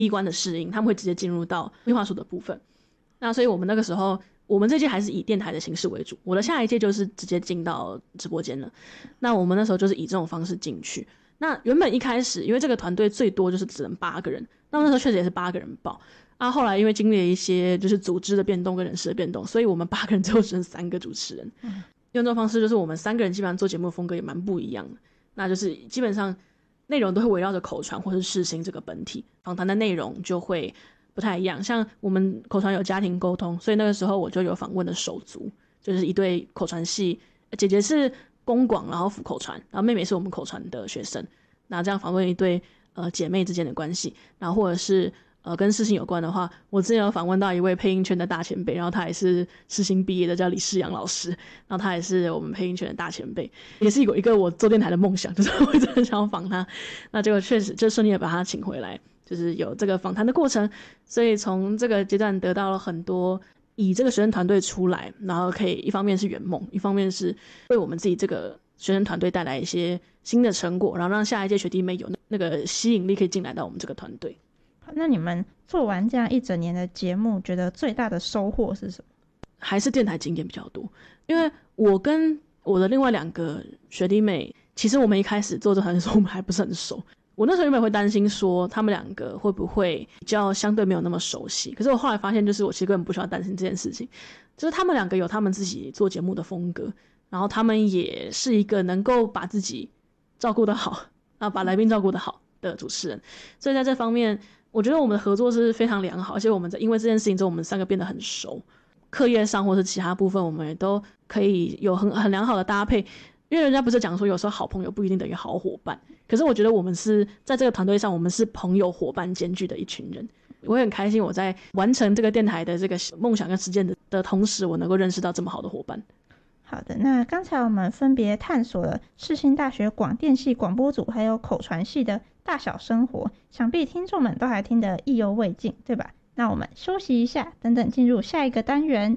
第一关的适应，他们会直接进入到规划书的部分。那所以我们那个时候，我们这届还是以电台的形式为主，我的下一届就是直接进到直播间了。那我们那时候就是以这种方式进去。那原本一开始因为这个团队最多就是只能8个人，那我那时候确实也是8个人报啊。后来因为经历了一些就是组织的变动跟人事的变动，所以我们8个人最后只剩3个主持人。用这种方式就是我们3个人基本上做节目的风格也蛮不一样的，那就是基本上内容都会围绕着口传或是世新这个本体，访谈的内容就会不太一样。像我们口传有家庭沟通，所以那个时候我就有访问的手足，就是一对口传系，姐姐是公广然后辅口传，然后妹妹是我们口传的学生，那这样访问一对姐妹之间的关系。然后或者是跟世新有关的话，我之前有访问到一位配音圈的大前辈，然后他也是世新毕业的，叫李世阳老师，然后他也是我们配音圈的大前辈，也是有一个我做电台的梦想，就是我一直很想要访他，那结果确实就顺利的把他请回来，就是有这个访谈的过程。所以从这个阶段得到了很多以这个学生团队出来，然后可以一方面是圆梦，一方面是为我们自己这个学生团队带来一些新的成果，然后让下一届学弟妹有那个吸引力可以进来到我们这个团队。 那你们做完这样一整年的节目，觉得最大的收获是什么？ 还是电台经验比较多，因为我跟我的另外2个学弟妹，其实我们一开始做这团的时候我们还不是很熟，我那时候原本会担心说他们2个会不会比较相对没有那么熟悉，可是我后来发现就是我其实根本不需要担心这件事情，就是他们2个有他们自己做节目的风格，然后他们也是一个能够把自己照顾得好，然后把来宾照顾得好的主持人，所以在这方面我觉得我们的合作是非常良好，而且我们因为这件事情之后我们3个变得很熟，课业上或是其他部分我们也都可以有很良好的搭配。因为人家不是讲说有时候好朋友不一定等于好伙伴，可是我觉得我们是在这个团队上我们是朋友伙伴兼具的一群人。我也很开心我在完成这个电台的这个梦想跟实践 的同时，我能够认识到这么好的伙伴。 好的，那刚才我们分别探索了世新大学广电系广播组还有口传系的大小生活，想必听众们都还听得意犹未尽，对吧？那我们休息一下，等等进入下一个单元。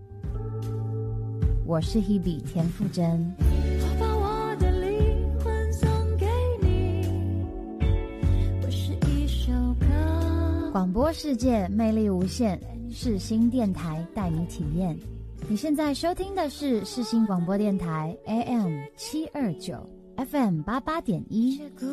我是 Hebe 田馥甄， 我把我的灵魂送给你，我是一首歌。 广播世界魅力无限，世新电台带你体验。你现在收听的是世新广播电台 AM 729 FM 88.1。